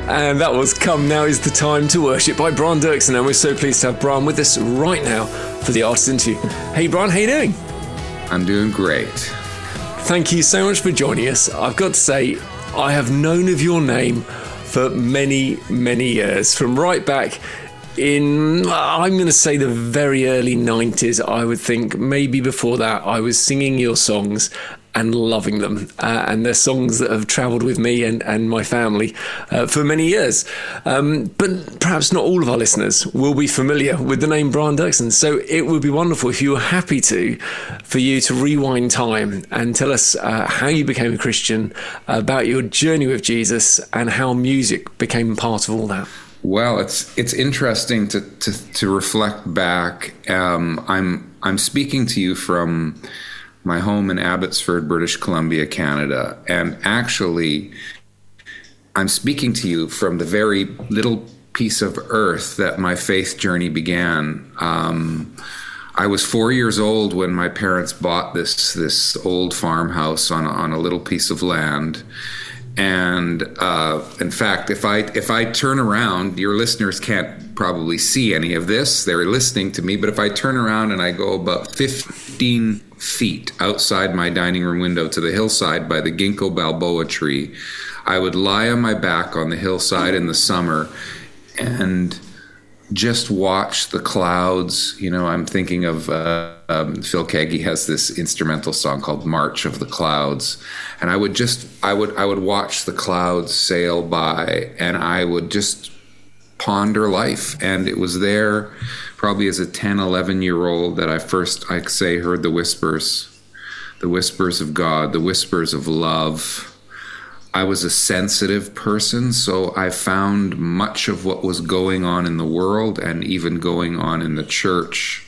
And that was Come Now Is the Time to Worship by Brian Doerksen. And we're so pleased to have Brian with us right now for the artist interview. Hey Brian, how you doing? I'm doing great. Thank you so much for joining us. I've got to say, I have known of your name for many, many years. From right back in, I'm going to say the very early 90s, I would think. Maybe before that, I was singing your songs and loving them. And they're songs that have travelled with me and my family for many years. But perhaps not all of our listeners will be familiar with the name Brian Doerksen. So it would be wonderful if you were happy for you to rewind time and tell us how you became a Christian, about your journey with Jesus, and how music became part of all that. Well, it's interesting to reflect back. I'm speaking to you from my home in Abbotsford, British Columbia, Canada. And actually, I'm speaking to you from the very little piece of earth that my faith journey began. I was 4 years old when my parents bought this old farmhouse on a little piece of land. And in fact, if I turn around, your listeners can't probably see any of this. They're listening to me. But if I turn around and I go about 15 feet outside my dining room window to the hillside by the ginkgo balboa tree, I would lie on my back on the hillside in the summer and just watch the clouds. You know, I'm thinking of Phil Keaggy has this instrumental song called March of the Clouds. And I would watch the clouds sail by, and I would just ponder life. And it was there probably as a 10, 11-year-old that I first, I say, heard the whispers of God, the whispers of love. I was a sensitive person, so I found much of what was going on in the world and even going on in the church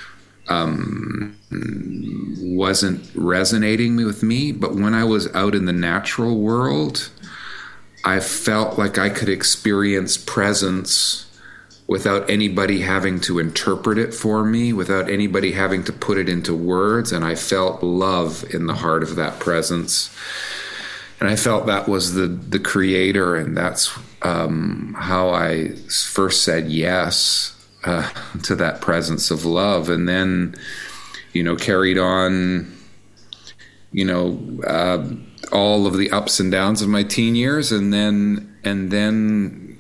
wasn't resonating with me. But when I was out in the natural world, I felt like I could experience presence without anybody having to interpret it for me, without anybody having to put it into words. And I felt love in the heart of that presence. And I felt that was the creator, and that's how I first said yes to that presence of love. And then, carried on, all of the ups and downs of my teen years, and then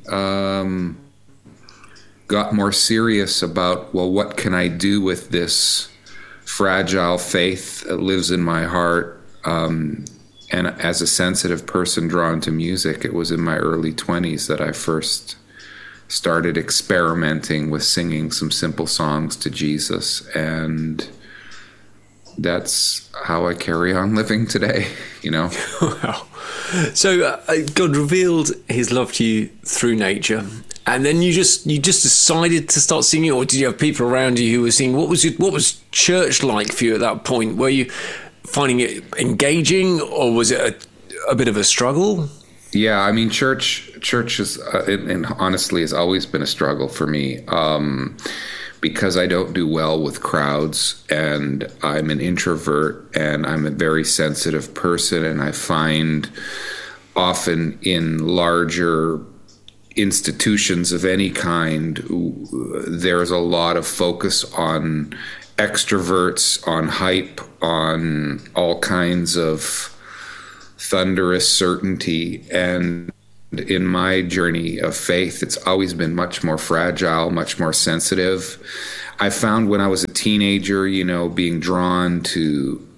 got more serious about, well, what can I do with this fragile faith that lives in my heart? And as a sensitive person drawn to music, it was in my early 20s that I first started experimenting with singing some simple songs to Jesus. And that's how I carry on living today, Wow. So God revealed his love to you through nature. And then you just decided to start singing, or did you have people around you who were singing? What was church like for you at that point? Were you finding it engaging, or was it a bit of a struggle? Yeah, I mean, church is, and honestly, has always been a struggle for me, because I don't do well with crowds, and I'm an introvert, and I'm a very sensitive person, and I find often in larger institutions of any kind, there's a lot of focus on extroverts, on hype, on all kinds of thunderous certainty. And in my journey of faith, it's always been much more fragile, much more sensitive. I found when I was a teenager, being drawn to,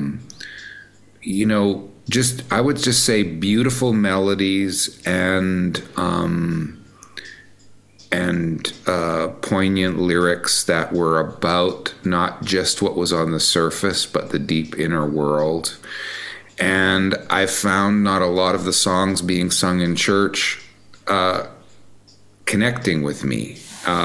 I would just say beautiful melodies and poignant lyrics that were about not just what was on the surface, but the deep inner world. And I found not a lot of the songs being sung in church connecting with me.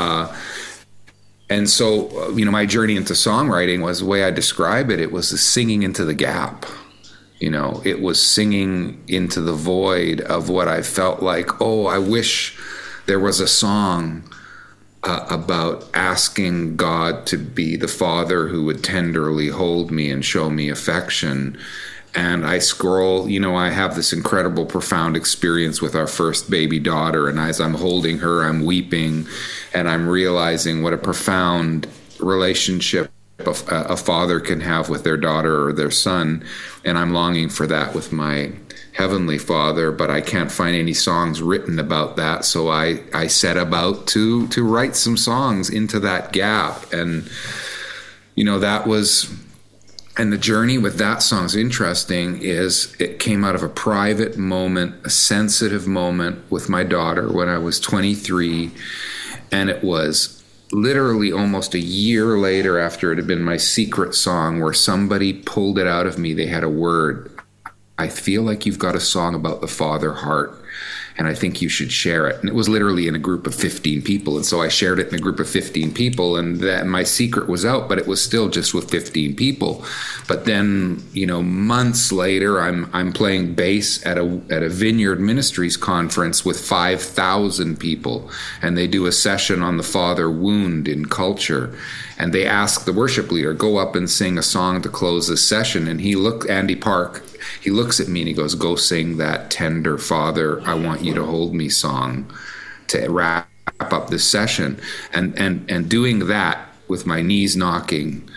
And so, my journey into songwriting was, the way I describe it, it was the singing into the gap. It was singing into the void of what I felt like, I wish there was a song about asking God to be the Father who would tenderly hold me and show me affection. And I scroll, I have this incredible, profound experience with our first baby daughter. And as I'm holding her, I'm weeping, and I'm realizing what a profound relationship a father can have with their daughter or their son. And I'm longing for that with my Heavenly Father, but I can't find any songs written about that. So I set about to write some songs into that gap. And, that was... And the journey with that song is interesting, is it came out of a private moment, a sensitive moment with my daughter when I was 23. And it was literally almost a year later, after it had been my secret song, where somebody pulled it out of me. They had a word. I feel like you've got a song about the father heart, and I think you should share it. And it was literally in a group of 15 people. And so I shared it in a group of 15 people, and that my secret was out, but it was still just with 15 people. But then, months later, I'm playing bass at a Vineyard Ministries conference with 5,000 people, and they do a session on the father wound in culture. And they ask the worship leader, go up and sing a song to close this session. And Andy Park, he looks at me and he goes, go sing that tender Father, I want you to hold me song to wrap up this session. And doing that with my knees knocking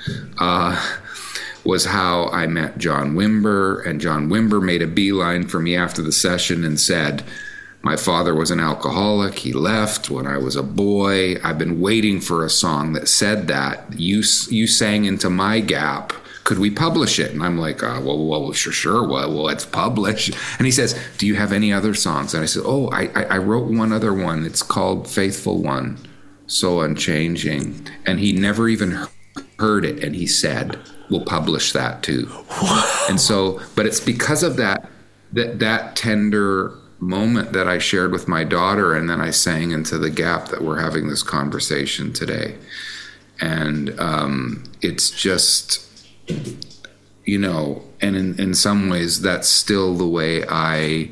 was how I met John Wimber. And John Wimber made a beeline for me after the session and said, my father was an alcoholic. He left when I was a boy. I've been waiting for a song that said that. You sang into my gap. Could we publish it? And I'm like, well, sure. Well, let's publish. And he says, do you have any other songs? And I said, I wrote one other one. It's called Faithful One, So Unchanging. And he never even heard it. And he said, we'll publish that too. And so, but it's because of that tender moment that I shared with my daughter, and then I sang into the gap that we're having this conversation today. And it's just, and in some ways that's still the way I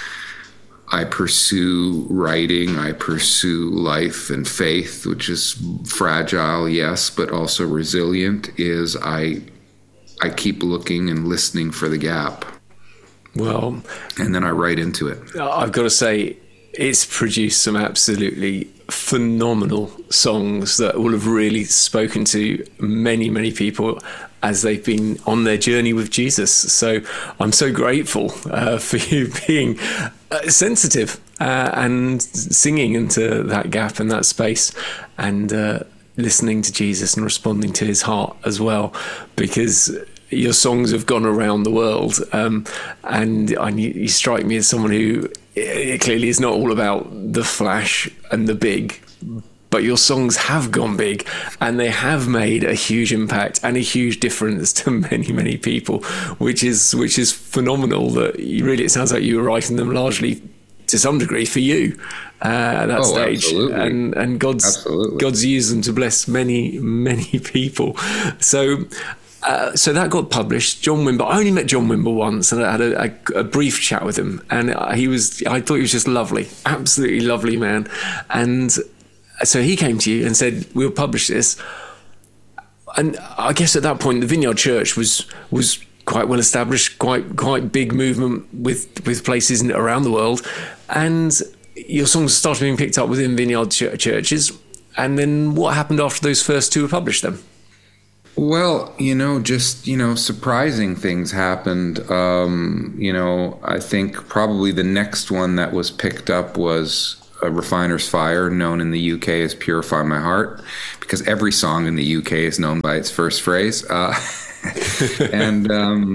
pursue writing. I pursue life and faith, which is fragile, yes, but also resilient, is I keep looking and listening for the gap. Well, and then I write into it. I've got to say, it's produced some absolutely phenomenal songs that will have really spoken to many, many people as they've been on their journey with Jesus. So I'm so grateful for you being sensitive and singing into that gap and that space, and listening to Jesus and responding to his heart as well, because your songs have gone around the world, and you strike me as someone who clearly is not all about the flash and the big, but your songs have gone big, and they have made a huge impact and a huge difference to many, many people, which is phenomenal. That it sounds like you were writing them largely, to some degree, for you at that stage. Absolutely. And God's used them to bless many, many people. So that got published. John Wimber, I only met John Wimber once, and I had a brief chat with him, and I thought he was just lovely, absolutely lovely man. And so he came to you and said, we'll publish this. And I guess at that point, the Vineyard Church was quite well established, quite big movement with places around the world. And your songs started being picked up within Vineyard churches. And then what happened after those first two were published then? Well, surprising things happened. I think probably the next one that was picked up was A Refiner's Fire, known in the UK as Purify My Heart, because every song in the UK is known by its first phrase. And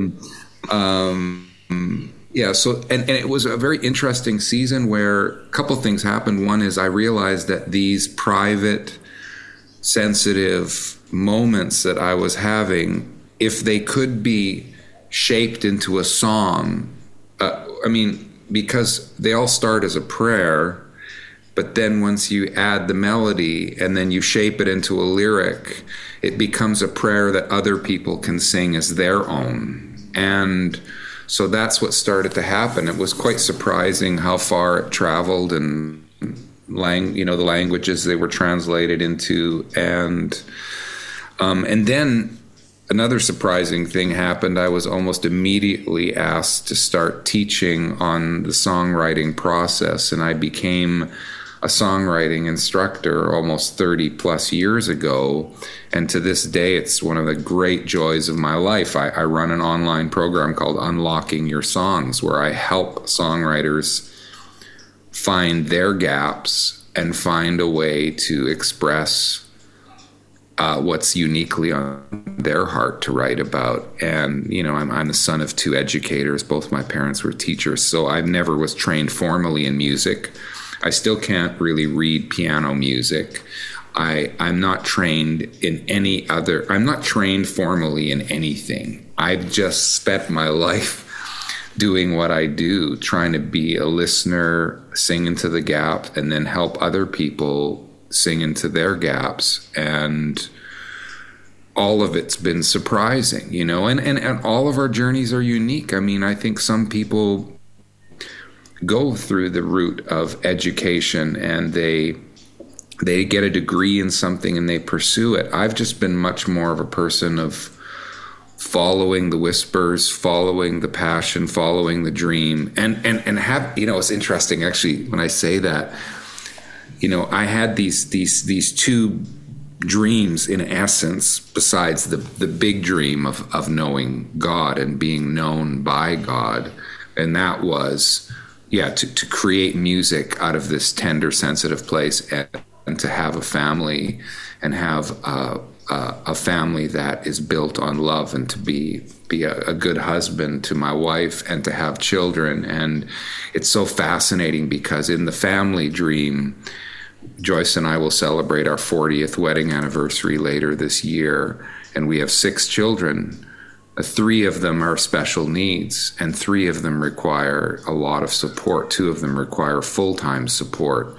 it was a very interesting season where a couple things happened. One is I realized that these private, sensitive moments that I was having, if they could be shaped into a song, because they all start as a prayer, but then once you add the melody and then you shape it into a lyric, it becomes a prayer that other people can sing as their own. And so that's what started to happen. It was quite surprising how far it traveled, and the languages they were translated into, and then another surprising thing happened. I was almost immediately asked to start teaching on the songwriting process, and I became a songwriting instructor almost 30 plus years ago. And to this day, it's one of the great joys of my life. I run an online program called Unlocking Your Songs, where I help songwriters find their gaps and find a way to express what's uniquely on their heart to write about. And, you know, I'm the son of two educators. Both my parents were teachers, so I never was trained formally in music. I still can't really read piano music. I'm not trained in any other, I'm not trained formally in anything. I've just spent my life doing what I do, trying to be a listener, sing into the gap, and then help other people sing into their gaps. And all of it's been surprising, you know, and all of our journeys are unique. I mean, I think some people go through the route of education and they get a degree in something and they pursue it. I've just been much more of a person of following the whispers, following the passion, following the dream, and have, you know, it's interesting actually when I say that. You know, I had these two dreams in essence, besides the big dream of knowing God and being known by God. And that was, to create music out of this tender, sensitive place, and to have a family and have a family that is built on love, and to be a good husband to my wife, and to have children. And it's so fascinating because in the family dream, Joyce and I will celebrate our 40th wedding anniversary later this year, and we have 6 children. 3 of them are special needs, and 3 of them require a lot of support. 2 of them require full-time support.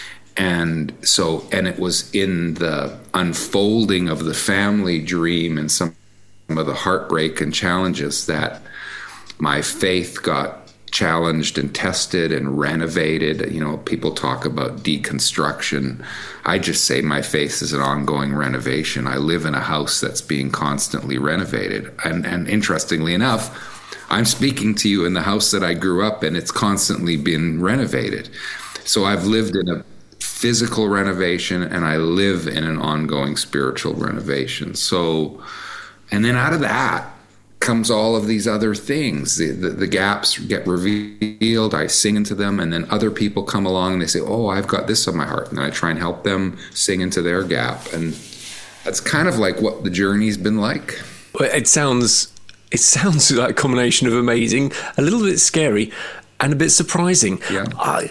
And it was in the unfolding of the family dream and some of the heartbreak and challenges that my faith got challenged and tested and renovated. You know, people talk about deconstruction. I just say my faith is an ongoing renovation. I live in a house that's being constantly renovated. And interestingly enough, I'm speaking to you in the house that I grew up in. It's constantly been renovated. So I've lived in a physical renovation, and I live in an ongoing spiritual renovation. So, and then out of that comes all of these other things. The gaps get revealed, I sing into them, and then other people come along and they say, oh, I've got this on my heart, and I try and help them sing into their gap. And that's kind of like what the journey's been like. It sounds like a combination of amazing, a little bit scary, and a bit surprising. Yeah.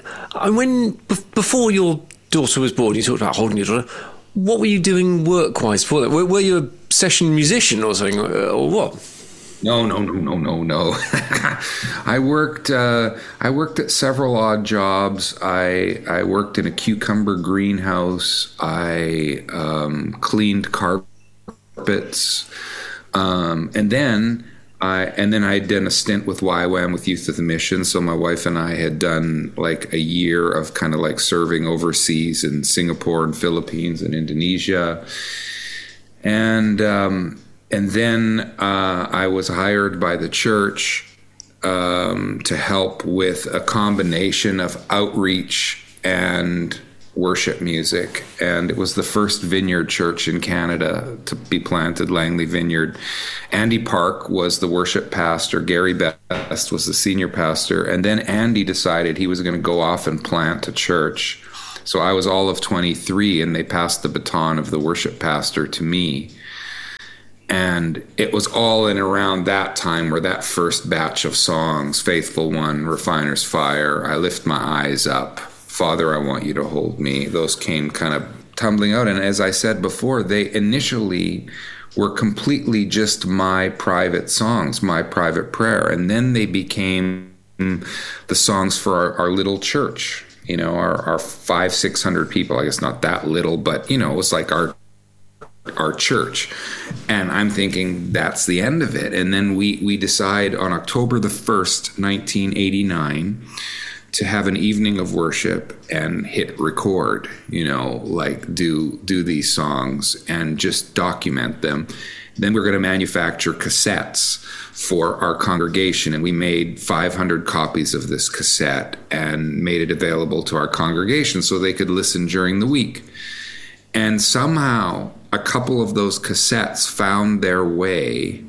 Before your daughter was born, you talked about holding your daughter. What were you doing work-wise before that? Were you a session musician or something, or what? No. I worked at several odd jobs. I worked in a cucumber greenhouse. I cleaned carpets, and then I had done a stint with YWAM, with Youth of the Mission. So my wife and I had done like a year of kind of like serving overseas in Singapore and Philippines and Indonesia, and then I was hired by the church to help with a combination of outreach and worship music. And it was the first vineyard church in Canada to be planted, Langley Vineyard. Andy Park was the worship pastor. Gary Best was the senior pastor. And then Andy decided he was going to go off and plant a church. So I was all of 23, and they passed the baton of the worship pastor to me. And it was all in around that time where that first batch of songs, Faithful One, Refiner's Fire, I Lift My Eyes Up, Father, I Want You to Hold Me, those came kind of tumbling out. And as I said before, they initially were completely just my private songs, my private prayer. And then they became the songs for our little church, you know, our 500-600 people. I guess not that little, but, you know, it was like our church. And I'm thinking that's the end of it. And then we decide on October the 1st, 1989, to have an evening of worship and hit record, you know, like do these songs and just document them. Then we're going to manufacture cassettes for our congregation. And we made 500 copies of this cassette and made it available to our congregation so they could listen during the week. And somehow a couple of those cassettes found their way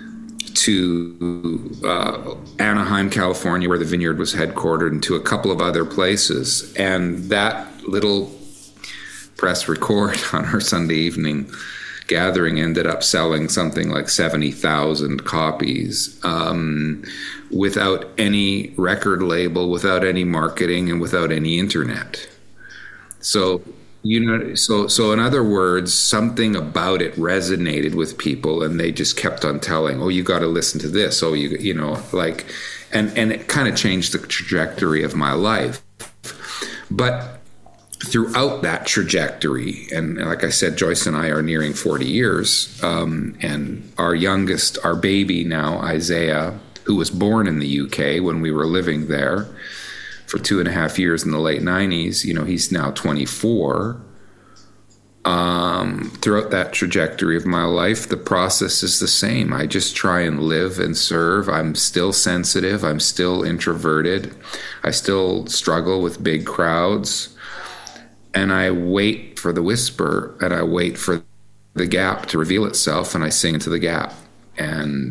to Anaheim, California, where the Vineyard was headquartered, and to a couple of other places. And that little press record on our Sunday evening gathering ended up selling something like 70,000 copies, without any record label, without any marketing, and without any internet. So, so in other words, something about it resonated with people, and they just kept on telling, "Oh, you got to listen to this." Oh, and it kind of changed the trajectory of my life. But throughout that trajectory, and like I said, Joyce and I are nearing 40 years, and our youngest, our baby now, Isaiah, who was born in the UK when we were living there for 2.5 years in the late 90s, he's now 24. Throughout that trajectory of my life, the process is the same. I just try and live and serve. I'm still sensitive. I'm still introverted. I still struggle with big crowds. And I wait for the whisper, and I wait for the gap to reveal itself, and I sing into the gap. And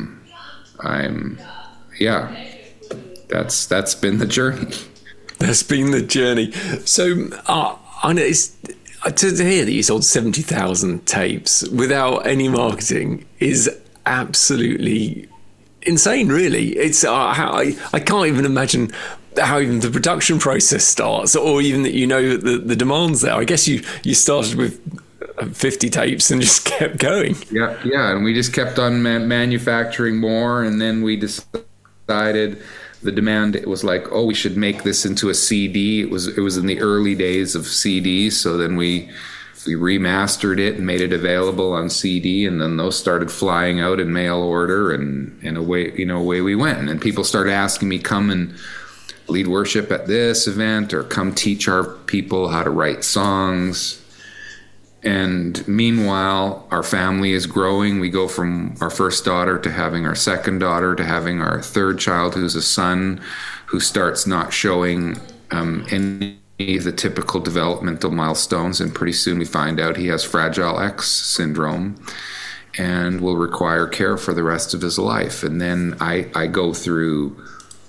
that's been the journey. That's been the journey. So I know to hear that you sold 70,000 tapes without any marketing is absolutely insane, really. It's I can't even imagine how even the production process starts, or even that the demands there. I guess you started with 50 tapes and just kept going. Yeah, and we just kept on manufacturing more, and then we decided the demand, it was like, oh, we should make this into a CD. It was in the early days of CDs, so then we remastered it and made it available on CD, and then those started flying out in mail order, and away we went. And people started asking me, come and lead worship at this event, or come teach our people how to write songs. And meanwhile, our family is growing. We go from our first daughter to having our second daughter to having our third child, who's a son, who starts not showing any of the typical developmental milestones. And pretty soon we find out he has Fragile X syndrome and will require care for the rest of his life. And then I go through,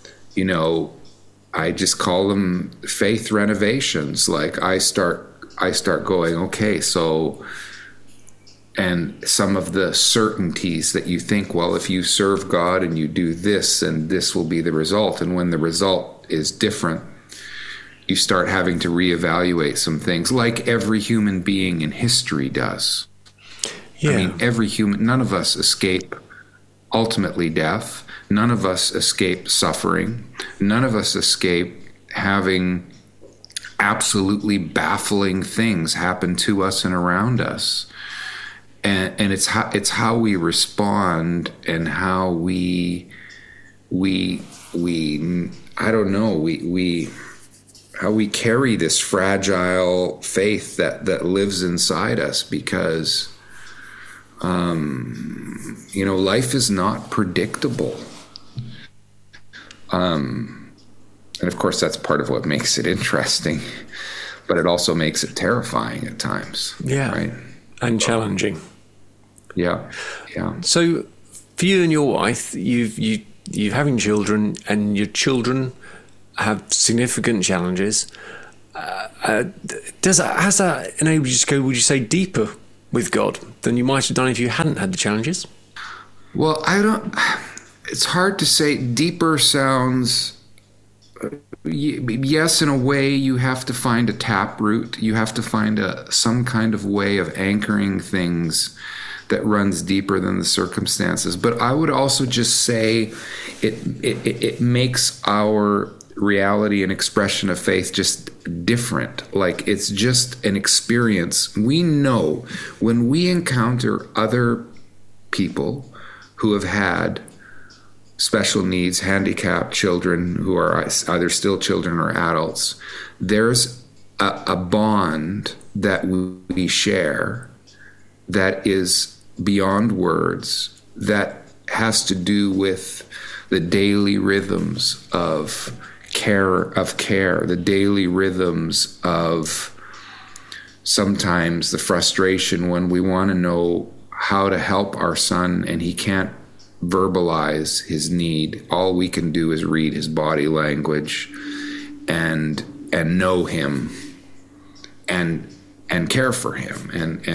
I just call them faith renovations. Like I start going, okay, so, and some of the certainties that you think, well, if you serve God and you do this, and this will be the result. And when the result is different, you start having to reevaluate some things, like every human being in history does. Yeah. I mean, none of us escape ultimately death. None of us escape suffering. None of us escape having absolutely baffling things happen to us and around us. And it's how we respond, and how we how we carry this fragile faith that lives inside us, because life is not predictable. And of course, that's part of what makes it interesting, but it also makes it terrifying at times. Yeah, right? And challenging. Yeah. So, for you and your wife, you're having children, and your children have significant challenges. Has that enabled you to go, would you say, deeper with God than you might have done if you hadn't had the challenges? Well, it's hard to say. Deeper sounds, yes, in a way. You have to find a taproot. You have to find some kind of way of anchoring things that runs deeper than the circumstances. But I would also just say it makes our reality and expression of faith just different. Like, it's just an experience. We know when we encounter other people who have had special needs, handicapped children who are either still children or adults, there's a bond that we share that is beyond words that has to do with the daily rhythms of care, the daily rhythms of sometimes the frustration when we want to know how to help our son and he can't verbalize his need. All we can do is read his body language and know him and care for him.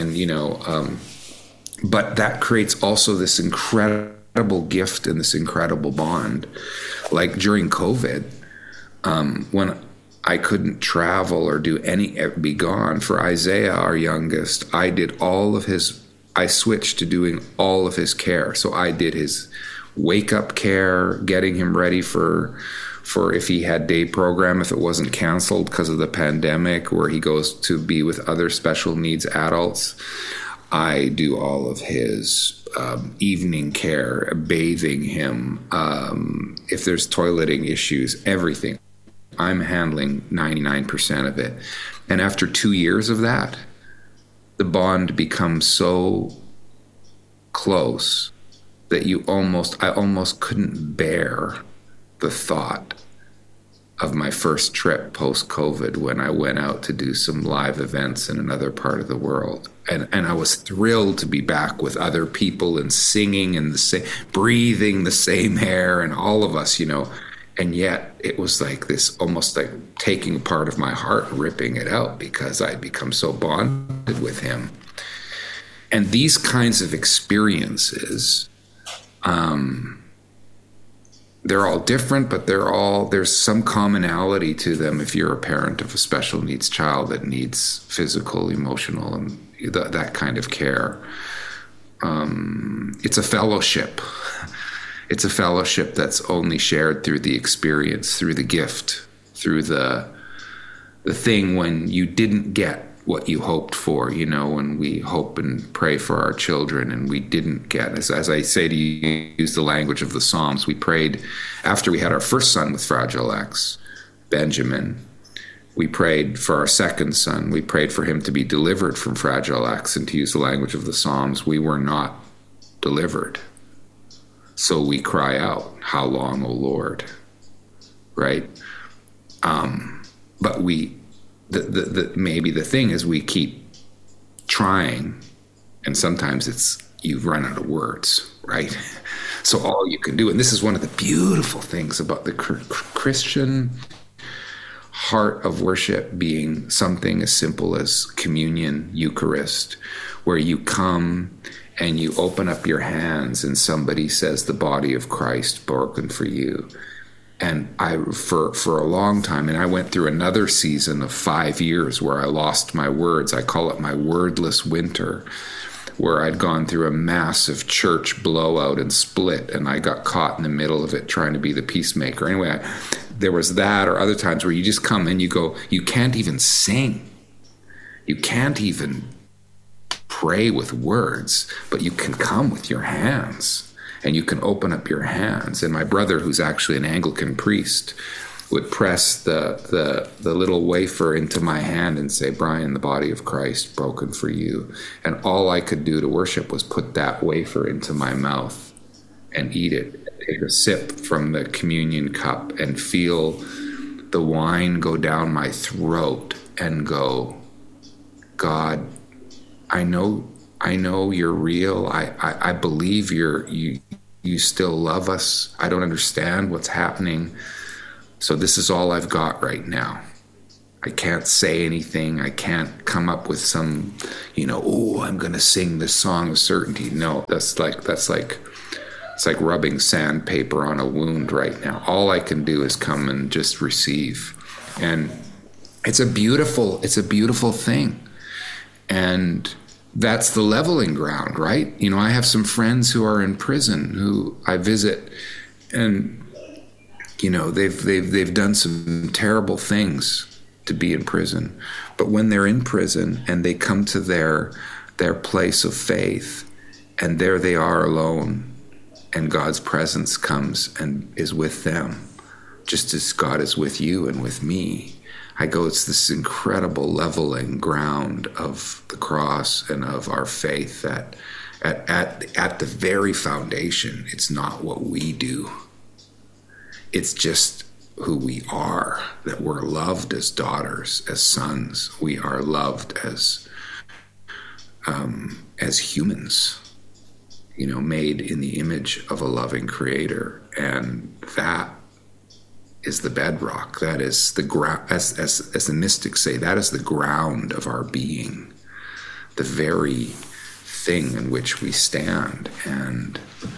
But that creates also this incredible gift and this incredible bond. Like during COVID, when I couldn't travel or be gone, for Isaiah, our youngest, I switched to doing all of his care. So I did his wake up care, getting him ready for if he had day program, if it wasn't canceled because of the pandemic, where he goes to be with other special needs adults. I do all of his evening care, bathing him, if there's toileting issues, everything. I'm handling 99% of it. And after 2 years of that, the bond becomes so close that I almost couldn't bear the thought of my first trip post-COVID when I went out to do some live events in another part of the world. And I was thrilled to be back with other people and singing and breathing the same air and all of us, And yet it was like this, almost like taking part of my heart, ripping it out because I'd become so bonded with him. And these kinds of experiences, they're all different, but there's some commonality to them if you're a parent of a special needs child that needs physical, emotional, and that kind of care. It's a fellowship. It's a fellowship that's only shared through the experience, through the gift, through the thing when you didn't get what you hoped for, when we hope and pray for our children and we didn't get. As I say to you, use the language of the Psalms. We prayed after we had our first son with Fragile X, Benjamin. We prayed for our second son. We prayed for him to be delivered from Fragile X, and to use the language of the Psalms, we were not delivered. So we cry out, "How long, O Lord?" Right? But maybe the thing is we keep trying, and sometimes you've run out of words, right? So all you can do, and this is one of the beautiful things about the Christian heart of worship being something as simple as communion, Eucharist, where you come and you open up your hands and somebody says, "The body of Christ broken for you." And for a long time, and I went through another season of 5 years where I lost my words. I call it my wordless winter, where I'd gone through a massive church blowout and split, and I got caught in the middle of it trying to be the peacemaker. Anyway, there was that, or other times where you just come and you go, you can't even sing. You can't even pray with words, but you can come with your hands. And you can open up your hands. And my brother, who's actually an Anglican priest, would press the little wafer into my hand and say, "Brian, the body of Christ broken for you." And all I could do to worship was put that wafer into my mouth and eat it, take a sip from the communion cup and feel the wine go down my throat and go, "God, I know you're real. I believe you still love us. I don't understand what's happening. So this is all I've got right now. I can't say anything. I can't come up with some, I'm going to sing this song of certainty." No, it's like rubbing sandpaper on a wound right now. All I can do is come and just receive. And it's a beautiful thing. And that's the leveling ground, right? I have some friends who are in prison who I visit, and they've done some terrible things to be in prison. But when they're in prison and they come to their place of faith, and there they are alone, and God's presence comes and is with them, just as God is with you and with me. I go, it's this incredible leveling ground of the cross and of our faith that At the very foundation, it's not what we do. It's just who we are, that we're loved as daughters, as sons. We are loved as humans, made in the image of a loving creator. And that is the bedrock. That is the ground, as the mystics say, that is the ground of our being, the very thing in which we stand. And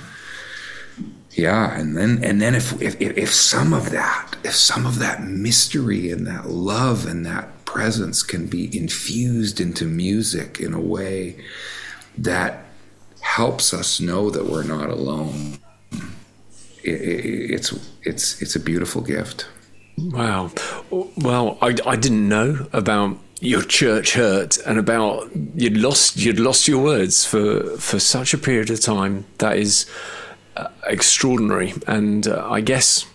and then if some of that mystery and that love and that presence can be infused into music in a way that helps us know that we're not alone, it's a beautiful gift. Wow. Well, I didn't know about your church hurt and about you'd lost your words for such a period of time. That is extraordinary, and I guess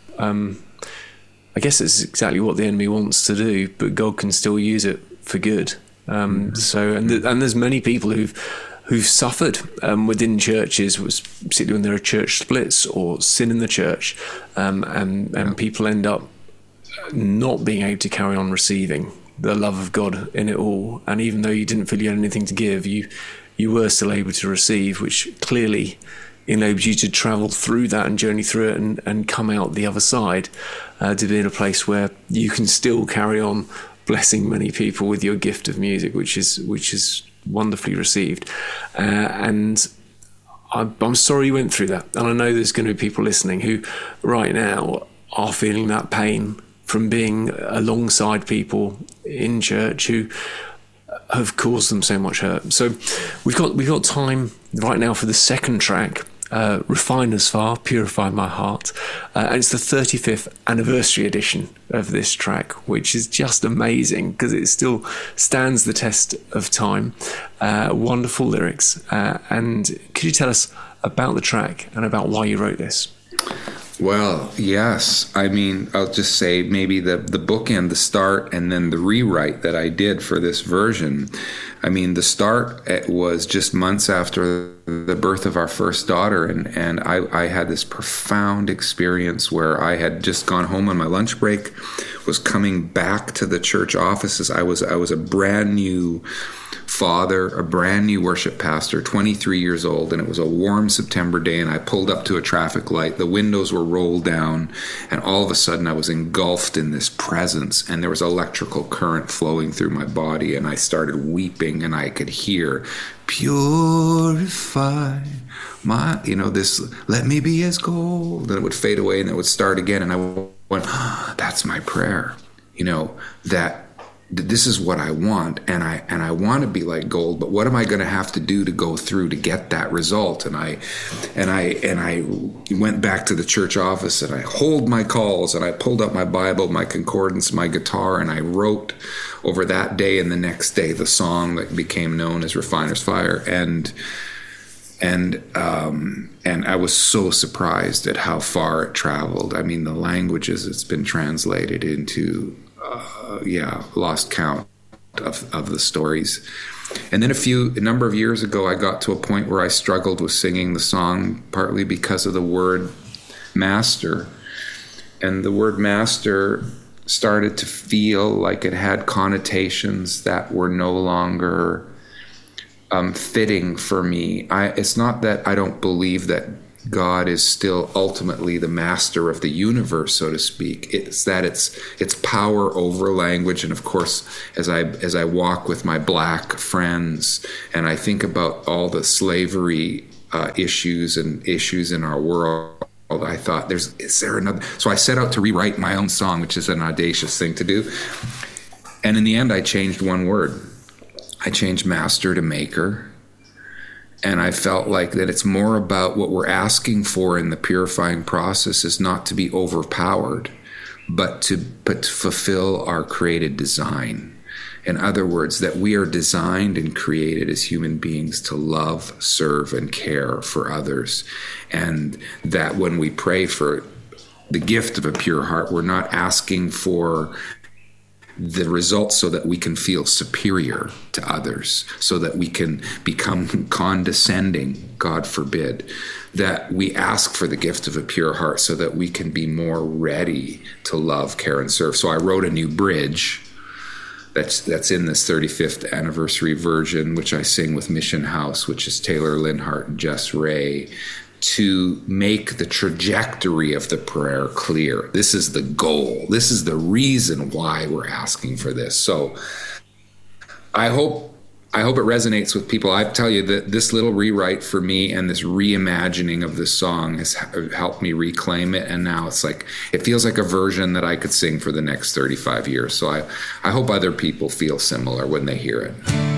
it's exactly what the enemy wants to do, but God can still use it for good. So there's many people who've suffered within churches, particularly when there are church splits or sin in the church, and people end up not being able to carry on receiving the love of God in it all. And even though you didn't feel you had anything to give, you were still able to receive, which clearly enables you to travel through that and journey through it and come out the other side, to be in a place where you can still carry on blessing many people with your gift of music, which is wonderfully received. And I'm sorry you went through that. And I know there's going to be people listening who right now are feeling that pain from being alongside people in church who have caused them so much hurt. So we've got time right now for the second track, Refiner's Fire, Purify My Heart. And it's the 35th anniversary edition of this track, which is just amazing because it still stands the test of time. Wonderful lyrics. And could you tell us about the track and about why you wrote this? Well, yes. I mean, I'll just say maybe the bookend, the start, and then the rewrite that I did for this version. I mean, the start was just months after the birth of our first daughter, and I had this profound experience where I had just gone home on my lunch break, was coming back to the church offices. I was a brand new father, a brand new worship pastor, 23 years old, and it was a warm September day, and I pulled up to a traffic light. The windows were rolled down, and all of a sudden I was engulfed in this presence, and there was electrical current flowing through my body, and I started weeping, and I could hear, purify my, this, let me be as gold, and it would fade away, and it would start again, and I went, that's my prayer, that this is what I want, and I want to be like gold, but what am I going to have to do to go through to get that result? And I went back to the church office, and I holed my calls, and I pulled up my Bible, my concordance, my guitar, and I wrote over that day and the next day the song that became known as Refiner's Fire. And I was so surprised at how far it traveled. I mean, the languages it's been translated into, lost count of the stories. And then a number of years ago, I got to a point where I struggled with singing the song, partly because of the word master. And the word master started to feel like it had connotations that were no longer fitting for me. It's not that I don't believe that God is still ultimately the master of the universe, so to speak. It's that it's power over language. And of course, as I walk with my black friends and I think about all the slavery issues in our world, I thought, is there another? So I set out to rewrite my own song, which is an audacious thing to do. And in the end, I changed one word. I changed master to maker. And I felt like that it's more about what we're asking for in the purifying process is not to be overpowered, but to fulfill our created design. In other words, that we are designed and created as human beings to love, serve, and care for others. And that when we pray for the gift of a pure heart, we're not asking for the results so that we can feel superior to others, so that we can become condescending, God forbid, that we ask for the gift of a pure heart so that we can be more ready to love, care, and serve. So I wrote a new bridge that's in this 35th anniversary version, which I sing with Mission House, which is Taylor Linhart and Jess Ray, to make the trajectory of the prayer clear. This is the goal. This is the reason why we're asking for this. So I hope it resonates with people. I tell you that this little rewrite for me and this reimagining of this song has helped me reclaim it. And now it's like, it feels like a version that I could sing for the next 35 years. So I hope other people feel similar when they hear it.